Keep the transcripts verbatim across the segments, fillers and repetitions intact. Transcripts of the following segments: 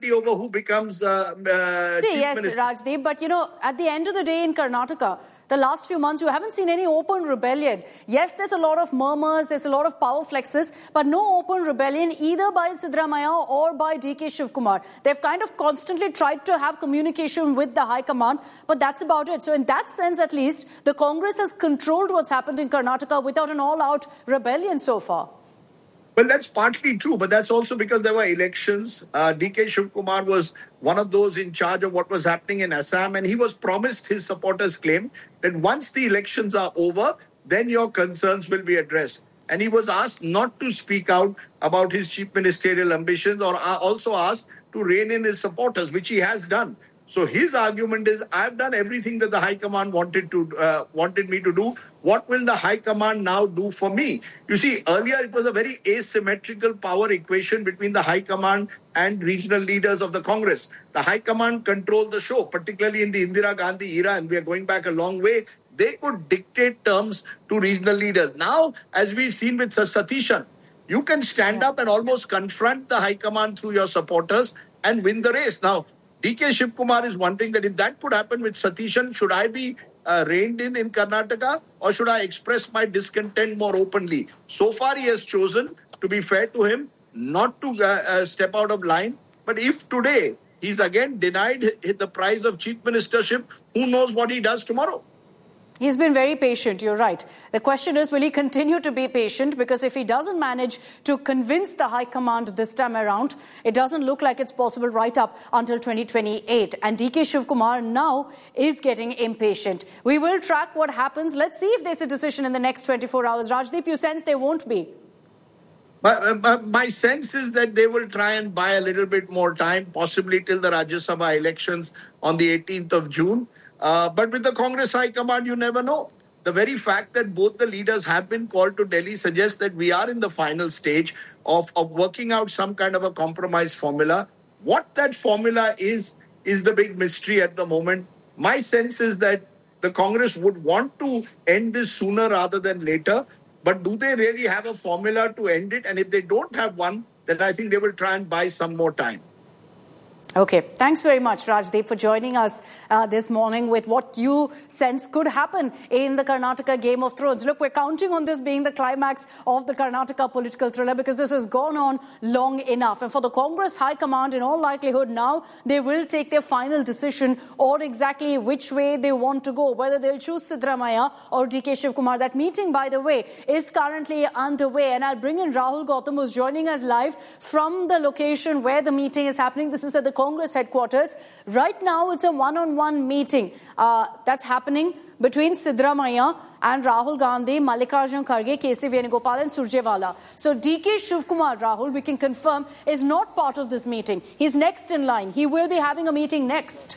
over who becomes uh, uh, chief yes, minister. Rajdeep, but you know, at the end of the day in Karnataka, the last few months, you haven't seen any open rebellion. Yes, there's a lot of murmurs, there's a lot of power flexes, but no open rebellion either by Siddaramaiah or by D K Shivkumar. They've kind of constantly tried to have communication with the High Command, but that's about it. So in that sense, at least, the Congress has controlled what's happened in Karnataka without an all-out rebellion so far. Well, that's partly true, but that's also because there were elections. Uh, D K Shivkumar was one of those in charge of what was happening in Assam, and he was promised, his supporters claim, that once the elections are over, then your concerns will be addressed. And he was asked not to speak out about his chief ministerial ambitions, or also asked to rein in his supporters, which he has done. So his argument is, I've done everything that the High Command wanted to uh, wanted me to do. What will the High Command now do for me? You see, earlier it was a very asymmetrical power equation between the High Command and regional leaders of the Congress. The High Command controlled the show, particularly in the Indira Gandhi era, and we are going back a long way. They could dictate terms to regional leaders. Now, as we've seen with Satishan, you can stand up and almost confront the High Command through your supporters and win the race. Now, D K Shivkumar is wondering that if that could happen with Satishan, should I be uh, reined in in Karnataka, or should I express my discontent more openly? So far, he has chosen, to be fair to him, not to uh, uh, step out of line. But if today he's again denied the prize of chief ministership, who knows what he does tomorrow? He's been very patient, you're right. The question is, will he continue to be patient? Because if he doesn't manage to convince the High Command this time around, it doesn't look like it's possible right up until twenty twenty-eight. And D K Shivkumar now is getting impatient. We will track what happens. Let's see if there's a decision in the next twenty-four hours. Rajdeep, you sense there won't be? My, my, my sense is that they will try and buy a little bit more time, possibly till the Rajya Sabha elections on the eighteenth of June. Uh, but with the Congress High Command, you never know. The very fact that both the leaders have been called to Delhi suggests that we are in the final stage of, of working out some kind of a compromise formula. What that formula is, is the big mystery at the moment. My sense is that the Congress would want to end this sooner rather than later. But do they really have a formula to end it? And if they don't have one, then I think they will try and buy some more time. Okay, thanks very much, Rajdeep, for joining us uh, this morning with what you sense could happen in the Karnataka Game of Thrones. Look, we're counting on this being the climax of the Karnataka political thriller because this has gone on long enough. And for the Congress High Command, in all likelihood, now they will take their final decision on exactly which way they want to go, whether they'll choose Siddaramaiah or D K Shivkumar. That meeting, by the way, is currently underway. And I'll bring in Rahul Gautam, who's joining us live from the location where the meeting is happening. This is at the Congress headquarters. Right now, it's a one-on-one meeting uh, that's happening between Siddaramaiah and Rahul Gandhi, Mallikarjun Kharge, K C Venugopal and Surjewala. So D K Shivkumar, Rahul, we can confirm, is not part of this meeting. He's next in line. He will be having a meeting next.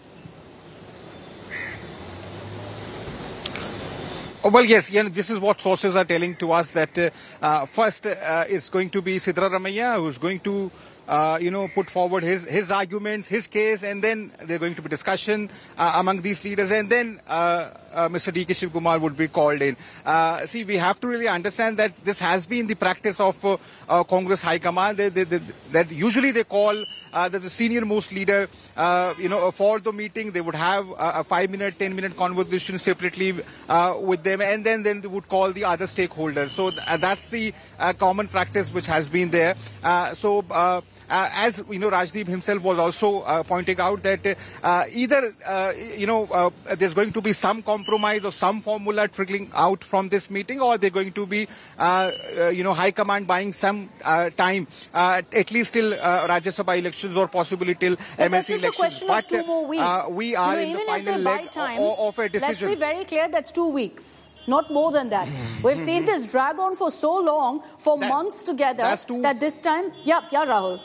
Oh, well, yes, yeah, this is what sources are telling to us, that uh, uh, first uh, is going to be Siddaramaiah, who's going to Uh, you know, put forward his, his arguments, his case, and then there's going to be discussion uh, among these leaders, and then uh, uh, Mister D K Shivkumar would be called in. Uh, see, we have to really understand that this has been the practice of uh, uh, Congress High Command. They, they, they, that usually they call uh, the, the senior most leader, uh, you know, for the meeting. They would have a, a five-minute, ten-minute conversation separately uh, with them, and then, then they would call the other stakeholders. So th- that's the uh, common practice which has been there. Uh, so. Uh, Uh, as you know, Rajdeep himself was also uh, pointing out that uh, either uh, you know uh, there's going to be some compromise or some formula trickling out from this meeting, or they're going to be uh, uh, you know High Command buying some uh, time, uh, at least till uh, Rajya Sabha elections or possibly till but M S C elections. But just a question of two more weeks. Uh, we are you know, in the even final if they leg buy time, of, of a decision. Let's be very clear, that's two weeks. Not more than that. We've seen this drag on for so long, for that, months together, that this time, yeah, yeah, Rahul.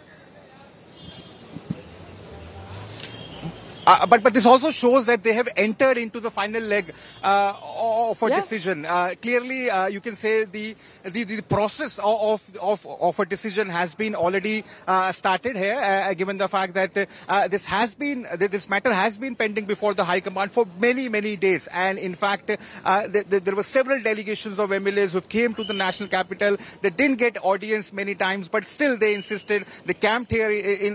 Uh, but but this also shows that they have entered into the final leg uh, of a yeah. decision. Uh, clearly, uh, you can say the, the the process of of of a decision has been already uh, started here, uh, given the fact that uh, this has been this matter has been pending before the High Command for many many days, and in fact, uh, th- th- there were several delegations of M L As who came to the national capital. They didn't get audience many times, but still they insisted. They camped here in